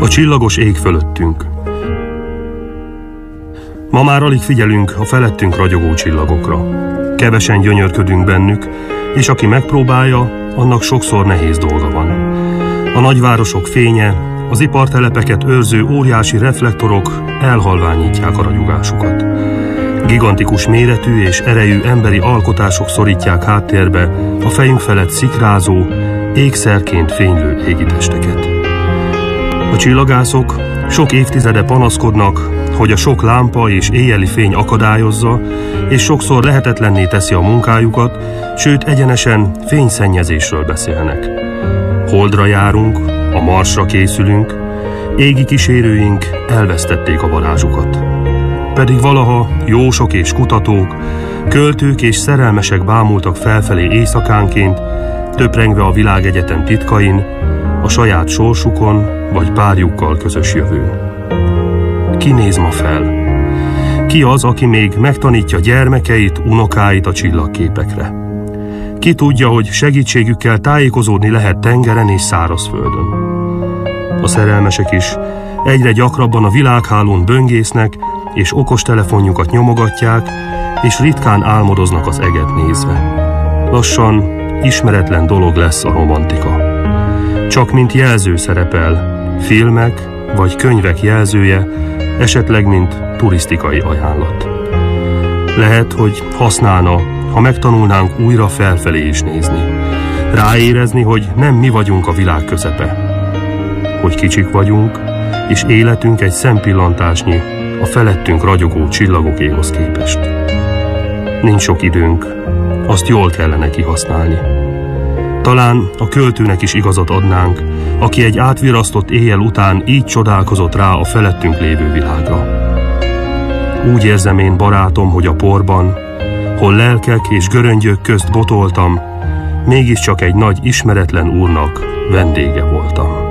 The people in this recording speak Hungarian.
A csillagos ég fölöttünk. Ma már alig figyelünk a felettünk ragyogó csillagokra. Kevesen gyönyörködünk bennük, és aki megpróbálja, annak sokszor nehéz dolga van. A nagyvárosok fénye, az ipartelepeket őrző óriási reflektorok elhalványítják a ragyogásukat. Gigantikus méretű és erejű emberi alkotások szorítják háttérbe a fejünk felett szikrázó, ékszerként fénylő égitesteket. A csillagászok sok évtizede panaszkodnak, hogy a sok lámpa és éjjeli fény akadályozza, és sokszor lehetetlenné teszi a munkájukat, sőt egyenesen fényszennyezésről beszélnek. Holdra járunk, a Marsra készülünk, égi kísérőink elvesztették a varázsukat. Pedig valaha jósok és kutatók, költők és szerelmesek bámultak felfelé éjszakánként, töprengve a világegyetem titkain, a saját sorsukon vagy párjukkal közös jövőn. Ki néz ma fel? Ki az, aki még megtanítja gyermekeit, unokáit a csillagképekre? Ki tudja, hogy segítségükkel tájékozódni lehet tengeren és szárazföldön? A szerelmesek is egyre gyakrabban a világhálón böngésznek, és okostelefonjukat nyomogatják, és ritkán álmodoznak az eget nézve. Lassan ismeretlen dolog lesz a romantika. Csak mint jelző szerepel, filmek vagy könyvek jelzője, esetleg mint turisztikai ajánlat. Lehet, hogy használna, ha megtanulnánk újra felfelé is nézni. Ráérezni, hogy nem mi vagyunk a világ közepe. Hogy kicsik vagyunk, és életünk egy szempillantásnyi a felettünk ragyogó csillagokéhoz képest. Nincs sok időnk, azt jól kellene kihasználni. Talán a költőnek is igazat adnánk, aki egy átvirasztott éjjel után így csodálkozott rá a felettünk lévő világra. Úgy érzem én, barátom, hogy a porban, hol lelkek és göröngyök közt botoltam, mégiscsak egy nagy ismeretlen úrnak vendége voltam.